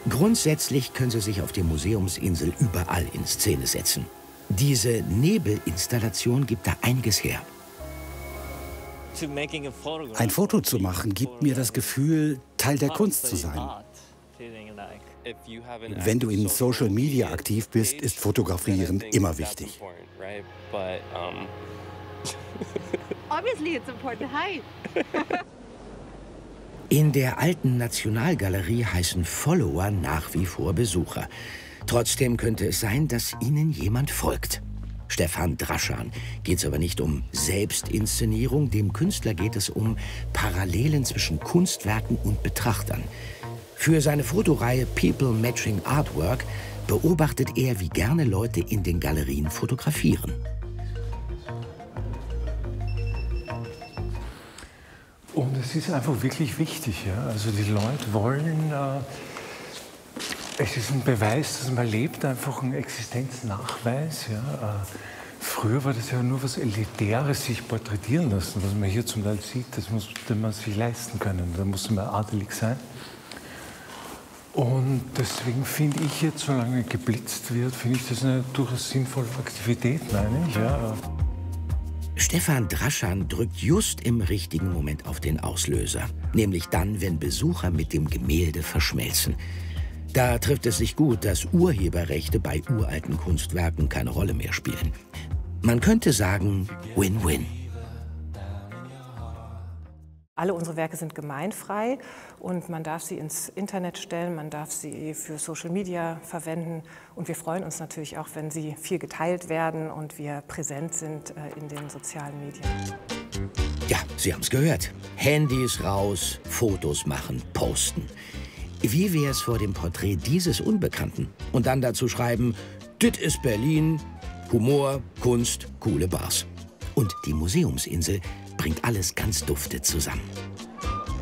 Grundsätzlich können Sie sich auf der Museumsinsel überall in Szene setzen. Diese Nebelinstallation gibt da einiges her. Ein Foto zu machen gibt mir das Gefühl, Teil der Kunst zu sein. Wenn du in Social Media aktiv bist, ist Fotografieren immer wichtig. In der alten Nationalgalerie heißen Follower nach wie vor Besucher. Trotzdem könnte es sein, dass ihnen jemand folgt. Stefan Draschan geht es aber nicht um Selbstinszenierung, dem Künstler geht es um Parallelen zwischen Kunstwerken und Betrachtern. Für seine Fotoreihe People Matching Artwork beobachtet er, wie gerne Leute in den Galerien fotografieren. Und es ist einfach wirklich wichtig, ja? Also die Leute wollen, es ist ein Beweis, dass man lebt, einfach ein Existenznachweis. Ja? Früher war das ja nur was Elitäres, sich porträtieren lassen, was man hier zum Teil sieht, das musste man sich leisten können, da musste man adelig sein. Und deswegen finde ich jetzt, solange geblitzt wird, finde ich das eine durchaus sinnvolle Aktivität, meine ich. Ja. Stefan Draschan drückt just im richtigen Moment auf den Auslöser. Nämlich dann, wenn Besucher mit dem Gemälde verschmelzen. Da trifft es sich gut, dass Urheberrechte bei uralten Kunstwerken keine Rolle mehr spielen. Man könnte sagen, Win-Win. Alle unsere Werke sind gemeinfrei und man darf sie ins Internet stellen, man darf sie für Social Media verwenden. Und wir freuen uns natürlich auch, wenn sie viel geteilt werden und wir präsent sind in den sozialen Medien. Ja, Sie haben es gehört. Handys raus, Fotos machen, posten. Wie wäre es vor dem Porträt dieses Unbekannten? Und dann dazu schreiben, dit ist Berlin, Humor, Kunst, coole Bars. Und die Museumsinsel bringt alles ganz dufte zusammen.